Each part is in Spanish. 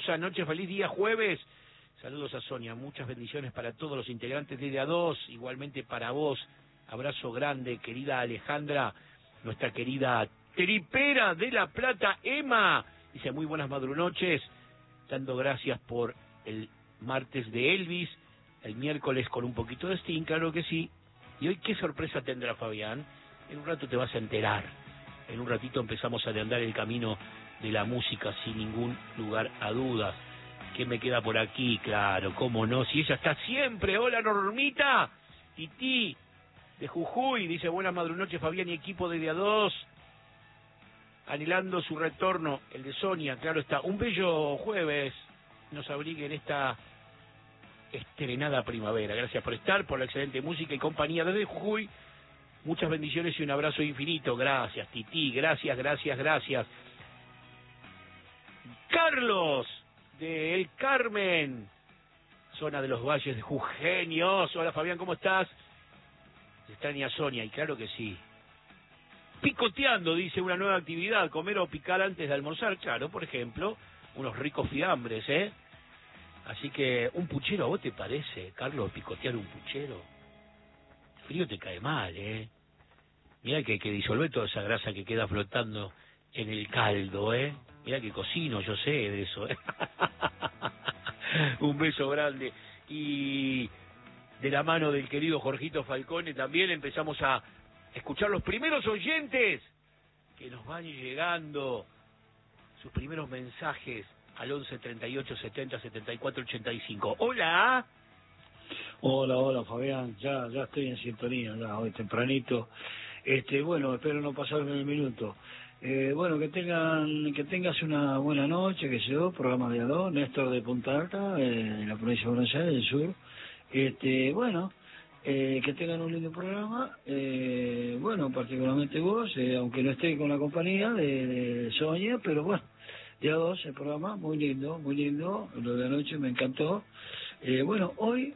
hermosa noche, feliz día jueves. Saludos a Sonia, muchas bendiciones para todos los integrantes de A2, igualmente para vos. Abrazo grande, querida Alejandra, nuestra querida tripera de La Plata, Emma. Dice muy buenas madrunoches, dando gracias por el martes de Elvis, el miércoles con un poquito de Sting, claro que sí. Y hoy, ¿qué sorpresa tendrá Fabián? En un rato te vas a enterar. En un ratito empezamos a andar el camino de la música sin ningún lugar a dudas. ¿Qué me queda por aquí? Claro, cómo no, si ella está siempre. Hola, Normita. Titi, de Jujuy, dice buenas madrunoches Fabián y equipo de A2. Anhelando su retorno, el de Sonia, claro está. Un bello jueves nos abrigue en esta estrenada primavera. Gracias por estar, por la excelente música y compañía desde Jujuy. Muchas bendiciones y un abrazo infinito. Gracias, Titi, gracias. Carlos, de El Carmen, zona de los Valles de Jujeños. Hola, Fabián, ¿cómo estás? Se extraña Sonia, y claro que sí. Picoteando, dice, una nueva actividad, comer o picar antes de almorzar. Claro, por ejemplo, unos ricos fiambres, ¿eh? Así que, un puchero, ¿a vos te parece, Carlos, picotear un puchero? El frío te cae mal, ¿eh? Mirá que hay que disolver toda esa grasa que queda flotando en el caldo, ¿eh? Mirá que cocino, yo sé de eso, ¿eh? Un beso grande. Y de la mano del querido Jorgito Falcone también empezamos a escuchar los primeros oyentes que nos van llegando, sus primeros mensajes al 11 38 70 74 85. Hola. Hola, Fabián, ya estoy en sintonía, ya hoy tempranito. Bueno, espero no pasarme el minuto. Bueno, que tengas una buena noche, que se dio, programa de A2, Néstor de Punta Alta, en la provincia de Buenos Aires, del sur. Bueno, que tengan un lindo programa, bueno, particularmente vos, aunque no esté con la compañía de Sonia, pero bueno, de A2 el programa, muy lindo, lo de anoche me encantó. Bueno, hoy,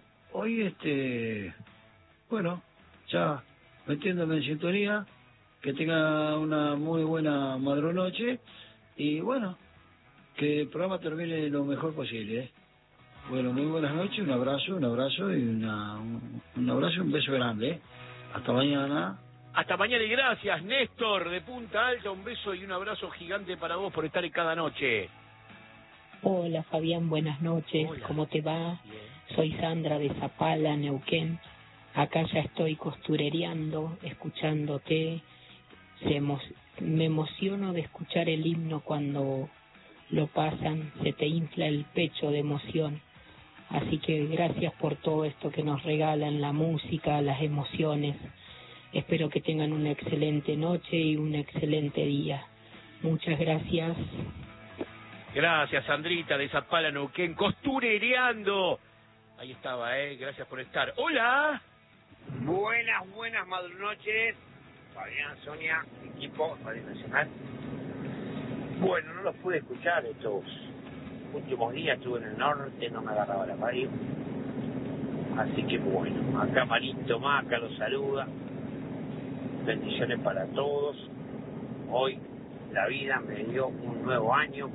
bueno, ya metiéndome en sintonía, que tenga una muy buena madrunoche y bueno, que el programa termine lo mejor posible, ¿eh? Bueno, muy buenas noches, un abrazo y un abrazo y un beso grande, ¿eh? Hasta mañana. Hasta mañana y gracias, Néstor de Punta Alta, un beso y un abrazo gigante para vos por estar en cada noche. Hola Fabián, buenas noches. Hola. ¿Cómo te va? Bien. Soy Sandra de Zapala, Neuquén. Acá ya estoy costurereando, escuchándote. Me emociono de escuchar el himno cuando lo pasan, se te infla el pecho de emoción. Así que gracias por todo esto que nos regalan, la música, las emociones. Espero que tengan una excelente noche y un excelente día. Muchas gracias. Gracias, Sandrita de Zapala, Neuquén, costurereando. Ahí estaba, gracias por estar. Hola. Buenas madrunoches, Fabián, Sonia, equipo Radio Nacional. Bueno, no los pude escuchar estos últimos días, estuve en el norte, no me agarraba la radio. Así que bueno, acá Marito Maca los saluda. Bendiciones para todos. Hoy la vida me dio un nuevo año.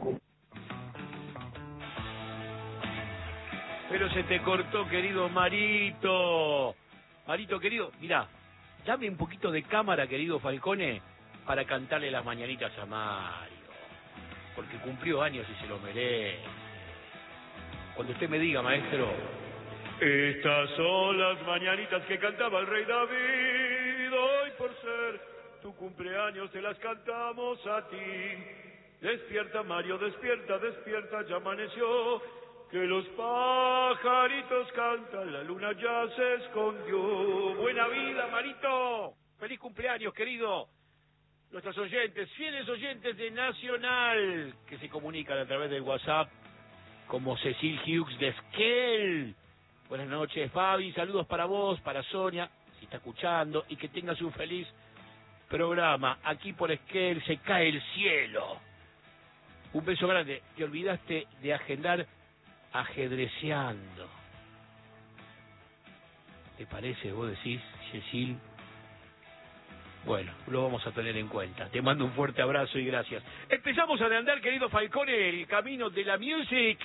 Pero se te cortó, querido Marito. Marito, querido, mirá, dame un poquito de cámara, querido Falcone, para cantarle las mañanitas a Mario. Porque cumplió años y se lo merece. Cuando usted me diga, maestro. Estas son las mañanitas que cantaba el rey David. Hoy por ser tu cumpleaños te las cantamos a ti. Despierta, Mario, despierta, ya amaneció. Que los pajaritos cantan, la luna ya se escondió. Buena vida, Marito. Feliz cumpleaños, querido. Nuestros oyentes, fieles oyentes de Nacional, que se comunican a través del WhatsApp, como Cecil Hughes de Esquel. Buenas noches, Fabi. Saludos para vos, para Sonia, si está escuchando, y que tengas un feliz programa. Aquí por Esquel se cae el cielo. Un beso grande. Te olvidaste de agendar ajedreceando. ¿Te parece? Vos decís, Cecil. Bueno, lo vamos a tener en cuenta. Te mando un fuerte abrazo y gracias. Empezamos a andar, querido Falcone, el camino de la music.